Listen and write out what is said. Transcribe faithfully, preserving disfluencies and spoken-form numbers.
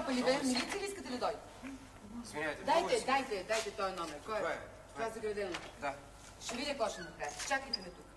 напали, бе? Милиция ли искате да дойде? Извинявайте, Дайте, дайте, дайте този номер. Кой е? Това е. Това е заградено. Да. Ще видя какво ще направя. Чакайте ме тук.